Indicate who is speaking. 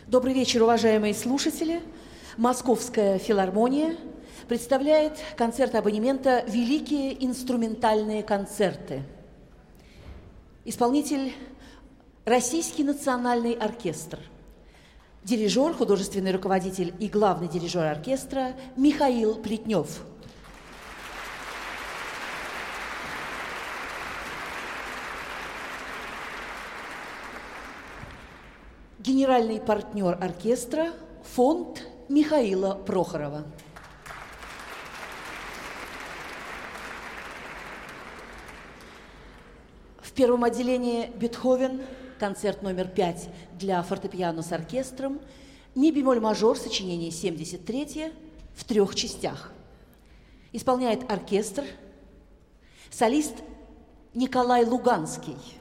Speaker 1: Добрый вечер, уважаемые слушатели. Московская филармония представляет концерт абонемента «Великие инструментальные концерты». Исполнитель – Российский национальный оркестр. Дирижер, художественный руководитель и главный дирижер оркестра Михаил Плетнев. Генеральный партнер оркестра – фонд Михаила Прохорова. В первом отделении Бетховен, концерт номер 5 для фортепиано с оркестром, ми-бемоль-мажор, сочинение 73 в 3 частях. Исполняет оркестр, солист Николай Луганский.